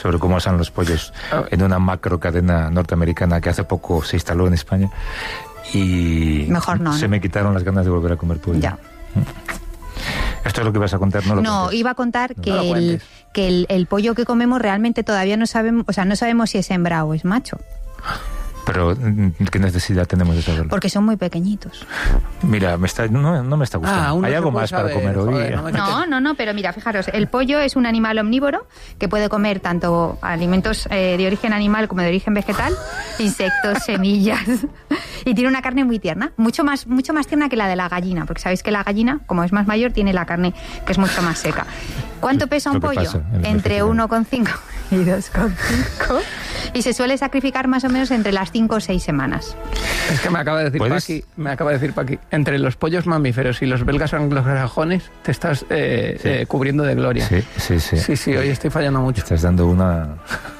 sobre cómo son los pollos en una macro cadena norteamericana que hace poco se instaló en España. Y mejor no, se me quitaron las ganas de volver a comer pollo. Ya. ¿Esto es lo que vas a contar? No, iba a contar que el pollo que comemos realmente todavía no sabemos, o sea, no sabemos si es hembra o es macho. Pero, ¿qué necesidad tenemos de saberlo? Porque son muy pequeñitos. Mira, no me está gustando. ¿Hay algo más para comer hoy? No, pero mira, fijaros, el pollo es un animal omnívoro que puede comer tanto alimentos de origen animal como de origen vegetal, insectos, semillas, y tiene una carne muy tierna, mucho más tierna que la de la gallina, porque sabéis que la gallina, como es más mayor, tiene la carne que es mucho más seca. ¿Cuánto pesa un pollo? Entre 1,5 y 2,5. Y se suele sacrificar más o menos entre las 5 o 6 semanas. Es que me acaba de decir Paqui, entre los pollos mamíferos y los belgas anglosajones te estás cubriendo de gloria. Sí, hoy estoy fallando mucho. Estás dando una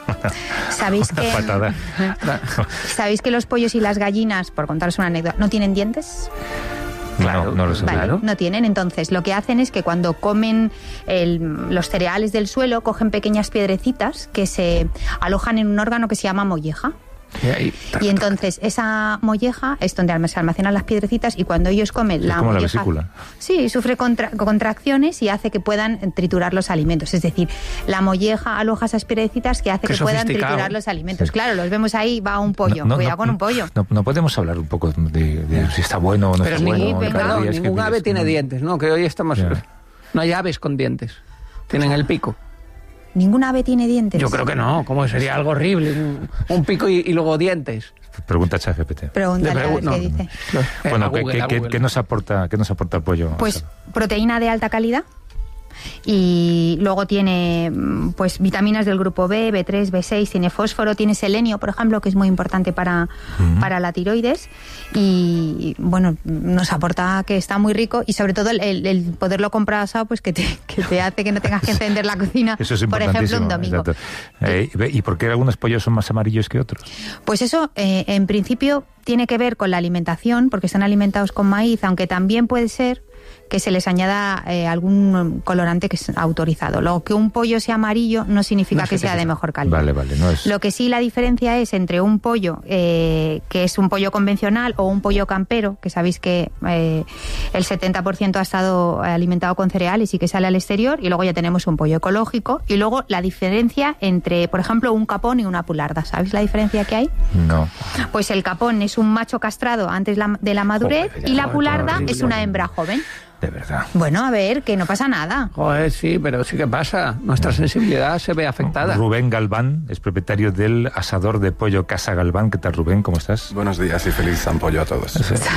patada. ¿Sabéis que los pollos y las gallinas, por contaros una anécdota, no tienen dientes? Claro, no lo sé. Vale, no tienen. Entonces, lo que hacen es que cuando comen los cereales del suelo, cogen pequeñas piedrecitas que se alojan en un órgano que se llama molleja. Y entonces esa molleja es donde se almacenan las piedrecitas, y cuando ellos comen la como molleja, la vesícula. Sí, sufre contracciones y hace que puedan triturar los alimentos. Es decir, la molleja aloja esas piedrecitas que hace que puedan triturar los alimentos. Sí. Claro, los vemos ahí, va un pollo. Cuidado con un pollo. No podemos hablar un poco de si está bueno o no. Pero está bueno. Ningún ave tiene dientes, ¿no? Que hoy estamos... No hay aves con dientes. Tienen el pico. ¿Ningún ave tiene dientes? Yo creo que no. ¿Cómo sería algo horrible? Un pico y luego dientes. Pregunta a ChatGPT. Pregúntale a ver qué dice. Bueno, ¿qué nos aporta el pollo? Pues proteína de alta calidad. Y luego tiene pues vitaminas del grupo B, B3, B6, tiene fósforo, tiene selenio, por ejemplo, que es muy importante para la tiroides, y bueno, nos aporta que está muy rico, y sobre todo el poderlo comprar asado, pues que te hace que no tengas que encender la cocina, eso es por ejemplo, un domingo. ¿Y por qué algunos pollos son más amarillos que otros? Pues eso, en principio, tiene que ver con la alimentación, porque están alimentados con maíz, aunque también puede ser que se les añada algún colorante que es autorizado. Lo que un pollo sea amarillo no significa que sea de mejor calidad. Vale, no es... Lo que sí, la diferencia es entre un pollo que es un pollo convencional o un pollo campero, que sabéis que el 70% ha estado alimentado con cereales y que sale al exterior, y luego ya tenemos un pollo ecológico, y luego la diferencia entre, por ejemplo, un capón y una pularda. ¿Sabéis la diferencia que hay? No. Pues el capón es un macho castrado antes de la madurez, y la pularda es una hembra joven. De verdad. Bueno, a ver, que no pasa nada. Joder, sí, pero sí que pasa. Nuestra sensibilidad se ve afectada. Rubén Galván es propietario del asador de pollo Casa Galván. ¿Qué tal, Rubén? ¿Cómo estás? Buenos días y feliz San Pollo a todos.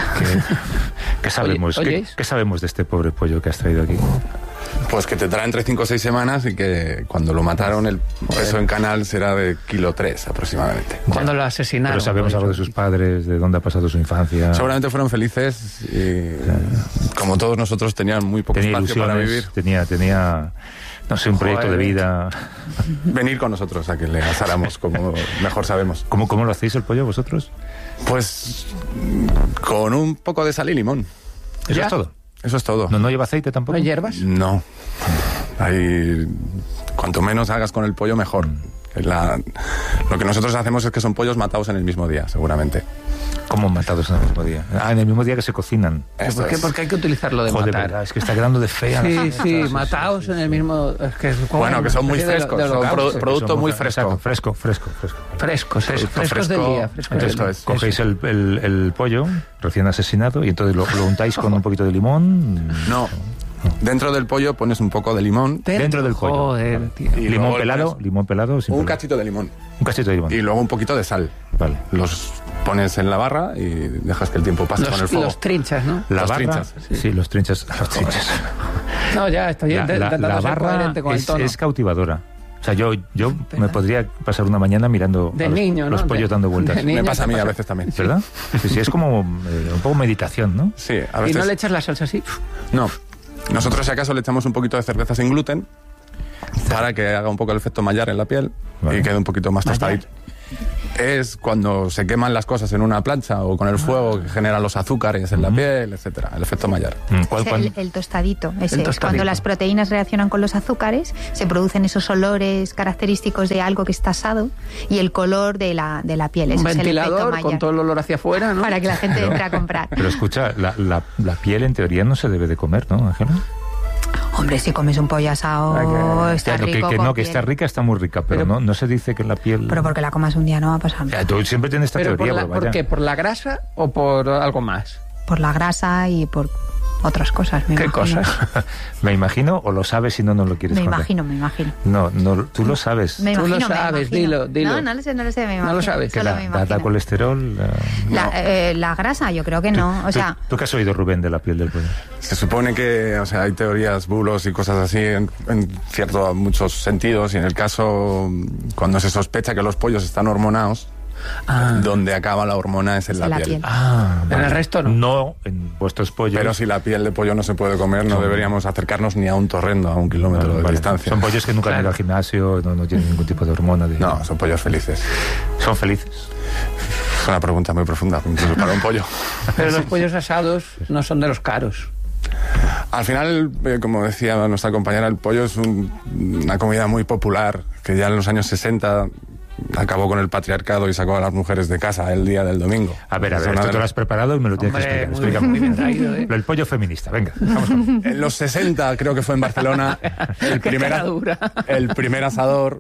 ¿Qué sabemos? ¿Qué sabemos de este pobre pollo que has traído aquí? Pues que te trae entre 5 o 6 semanas, y que cuando lo mataron el peso en canal será de 1,3 kilos aproximadamente. Cuando lo asesinaron. Pero sabemos algo de sus padres, de dónde ha pasado su infancia. Seguramente fueron felices y, como todos nosotros, tenían muy poco espacio para vivir. Tenía no sé, un proyecto de vida. Venir con nosotros a que le asáramos como mejor sabemos. ¿Cómo lo hacéis el pollo vosotros? Pues con un poco de sal y limón. ¿Eso es todo? Eso es todo. ¿No lleva aceite tampoco? ¿No hierbas? No. Cuanto menos hagas con el pollo, mejor. Lo que nosotros hacemos es que son pollos matados en el mismo día, seguramente. ¿Cómo matados en el mismo día? En el mismo día que se cocinan. ¿Por qué hay que utilizarlo de matar? Verdad, es que está quedando de fea. Sí, matados en el mismo... Bueno, que son muy frescos, son producto muy fresco. Frescos del día. Entonces, cogéis el pollo recién asesinado y entonces lo untáis con un poquito de limón. No. Dentro del pollo pones un poco de limón. Dentro del pollo. Joder, tío. Limón pelado. Un cachito de limón. Un cachito de limón. Y luego un poquito de sal. Vale. Los pones en la barra y dejas que el tiempo pase con el fuego. Los trinchas, ¿no? Los trinchas. Sí, los trinchas. No, ya estoy intentando la ser barra coherente con el tono. Es cautivadora. O sea, yo me podría pasar una mañana mirando los pollos dando vueltas. Me pasa a mí a veces también. ¿Verdad? Sí, es como un poco meditación, ¿no? Sí, a veces. ¿Y no le echas la salsa así? No. Nosotros, si acaso, le echamos un poquito de cerveza sin gluten para que haga un poco el efecto Maillard en la piel y quede un poquito más tostadito. es cuando se queman las cosas en una plancha o con el fuego que generan los azúcares en la piel, etcétera. El efecto Maillard. El tostadito. Cuando las proteínas reaccionan con los azúcares, se producen esos olores característicos de algo que está asado y el color de la piel. Un ventilador con todo el olor hacia afuera, ¿no? Para que la gente entre a comprar. Pero escucha, la piel en teoría no se debe de comer, ¿no, Ángela? Hombre, si comes un pollo asado, está rico. Que está rica, está muy rica, pero no se dice que la piel... Pero porque la comas un día no va a pasar nada. Tú siempre tienes esta teoría. ¿Por qué? ¿Por la grasa o por algo más? Por la grasa y por otras cosas, me imagino. ¿Qué cosas? Me imagino, o lo sabes y no lo quieres contar. Me imagino. No, tú lo sabes. Tú lo sabes, dilo. No lo sé, me imagino. No lo sabes. ¿Que da colesterol? La grasa, yo creo que no. ¿Tú qué has oído, Rubén, de la piel del pollo? Se supone que hay teorías, bulos y cosas así en muchos sentidos, y en el caso, cuando se sospecha que los pollos están hormonados, donde acaba la hormona es en la piel. En el resto no. No en vuestros pollos. Pero si la piel de pollo no se puede comer, no deberíamos acercarnos ni a un torrendo, a 1 kilómetro de distancia. Son pollos que nunca han ido al gimnasio, no tienen ningún tipo de hormona. No, son pollos felices. ¿Son felices? Es una pregunta muy profunda, incluso para un pollo. Pero los pollos asados no son de los caros. Al final, como decía nuestra compañera, el pollo es una comida muy popular, que ya en los años 60... acabó con el patriarcado y sacó a las mujeres de casa el día del domingo. A ver, esto te lo has preparado y me lo tienes que explicar. Muy bien traído, ¿eh? El pollo feminista, venga, vamos con... En los 60, creo que fue en Barcelona, el primer asador,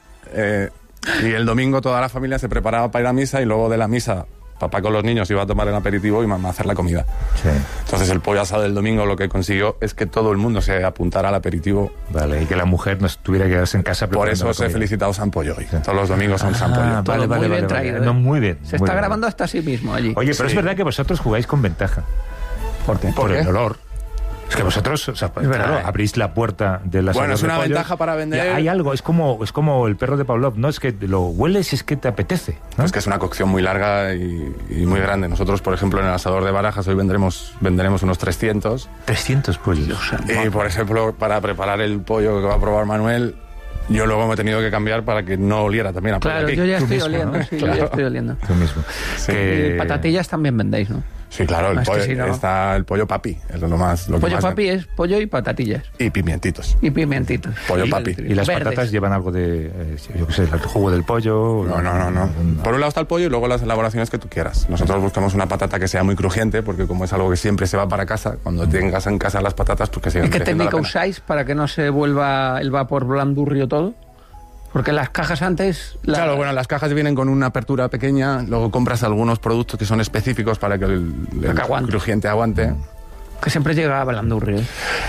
y el domingo toda la familia se preparaba para ir a misa, y luego de la misa papá con los niños iba a tomar el aperitivo y mamá a hacer la comida. Sí. Entonces el pollo asado del domingo lo que consiguió es que todo el mundo se apuntara al aperitivo. Vale, y que la mujer no tuviera que quedarse en casa. Por eso os he felicitado San Pollo hoy. Sí. Todos los domingos son San Pollo. Vale, muy bien traído. No, muy bien. Se está grabando hasta sí mismo allí. Oye, pero es verdad que vosotros jugáis con ventaja. ¿Por qué? Por el olor. Es que vosotros, claro, abrís la puerta de la... Bueno, es una ventaja para vender. Hay algo, es como el perro de Pavlov, ¿no? Es que lo hueles y es que te apetece, ¿no? Es que es una cocción muy larga y muy grande. Nosotros, por ejemplo, en el asador de Barajas hoy venderemos unos 300. 300 pollos. Y, por ejemplo, para preparar el pollo que va a probar Manuel, yo luego me he tenido que cambiar para que no oliera también a pollo. Claro, yo ya estoy oliendo, sí, claro. Yo ya estoy oliendo. Tú mismo. Sí. Y patatillas también vendéis, ¿no? Sí, claro, está el pollo papi, es lo más... Pollo papi es pollo y patatillas. Y pimientitos. Pollo papi. ¿Y las patatas llevan algo de, yo qué sé, el jugo del pollo? No. Por un lado está el pollo y luego las elaboraciones que tú quieras. Nosotros buscamos una patata que sea muy crujiente, porque como es algo que siempre se va para casa, cuando tengas en casa las patatas, pues que sigan creciendo. ¿Y qué técnica usáis para que no se vuelva el vapor blandurrio todo? Porque las cajas antes... Claro, bueno, las cajas vienen con una apertura pequeña, luego compras algunos productos que son específicos para que el crujiente aguante. Que siempre llega a blandurrio.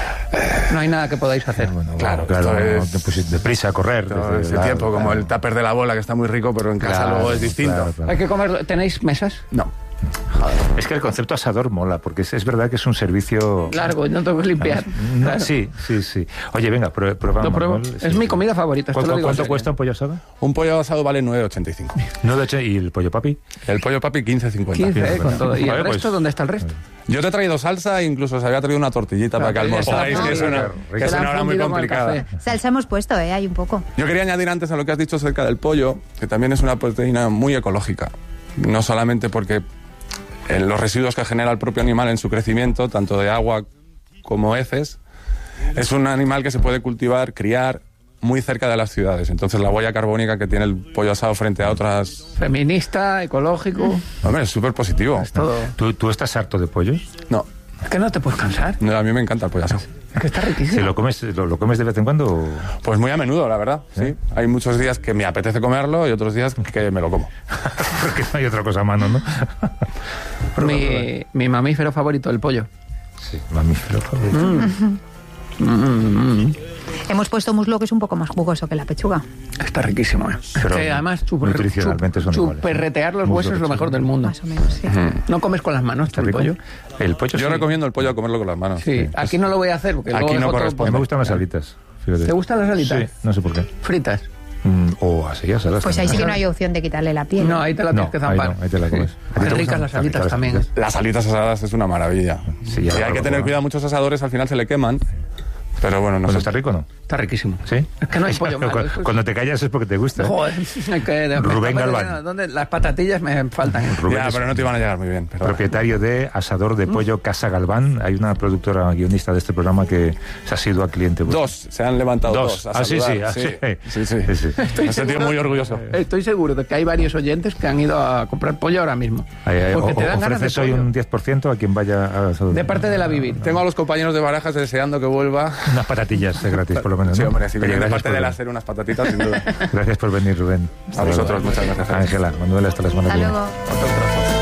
No hay nada que podáis hacer. Claro, deprisa a correr. Ese tiempo, como el tupper de la bola, que está muy rico, pero en casa luego es distinto. Hay que comerlo. ¿Tenéis mesas? No. Joder. Es que el concepto asador mola, porque es verdad que es un servicio... Largo, no tengo que limpiar. Claro. Sí. Oye, venga, probamos. Es mi comida favorita. ¿Cuánto cuesta un pollo asado? Un pollo asado vale 9,85. ¿Y el pollo papi? El pollo papi 15,50. 15, con todo. ¿Y el resto? ¿Dónde está el resto? Yo te he traído salsa e incluso se había traído una tortillita para que almorzáis, que es una hora muy complicada. Salsa hemos puesto, hay un poco. Yo quería añadir antes a lo que has dicho acerca del pollo, que también es una proteína muy ecológica. No solamente porque los residuos que genera el propio animal en su crecimiento, tanto de agua como heces, es un animal que se puede cultivar, criar muy cerca de las ciudades. Entonces la huella carbónica que tiene el pollo asado frente a otras... Feminista, ecológico... Hombre, es súper positivo. Es todo. ¿Tú estás harto de pollos? No. ¿Es que no te puedes cansar? No, a mí me encanta el pollo asado. Es que está riquísimo. ¿Sí, lo comes de vez en cuando? O... Pues muy a menudo, la verdad, sí. Hay muchos días que me apetece comerlo y otros días que me lo como. Porque no hay otra cosa a mano, ¿no? Mi mamífero favorito, el pollo. Sí, mamífero favorito. Hemos puesto muslo, que es un poco más jugoso que la pechuga. Está riquísimo, Pero que además chuperretear los huesos es lo mejor del mundo. Más o menos, sí. ¿No comes con las manos el pollo? El pollo Yo recomiendo el pollo a comerlo con las manos. Sí, aquí no lo voy a hacer porque aquí no corresponde. Me gustan las alitas. Fíjate. ¿Te gustan las alitas? Sí, no sé por qué. ¿Fritas? O así, asadas. Pues ahí sí que no hay opción de quitarle la piel. No, ahí te la tienes que zampar. Ahí te la comes. Qué ricas las alitas también. Las alitas asadas es una maravilla. Sí, y hay que tener cuidado, muchos asadores al final se le queman. Pero bueno, no sé. ¿Está rico o no? Está riquísimo. ¿Sí? Es que no hay pollo malo. Cuando te callas es porque te gusta. Joder, Rubén Galván. ¿Dónde? Las patatillas me faltan. Rubén pero no te iban a llegar muy bien. Pero propietario de Asador de Pollo Casa Galván. Hay una productora guionista de este programa que se ha sido a cliente. Dos, se han levantado dos. Sí. Me he sentido muy orgulloso. Estoy seguro de que hay varios oyentes que han ido a comprar pollo ahora mismo. Porque te dan ganas de pollo. ¿Ofreces hoy un 10% a quien vaya a Asador? De parte de la Vivir. Tengo a los compañeros de Barajas deseando que vuelva. Unas patatillas gratis, por lo menos. Sí, ¿no? hombre, si viene de parte de la SER unas patatitas, sin duda. Gracias por venir, Rubén. A vosotros, muchas gracias. Ángela, Manuel, hasta la semana que viene. Hasta luego.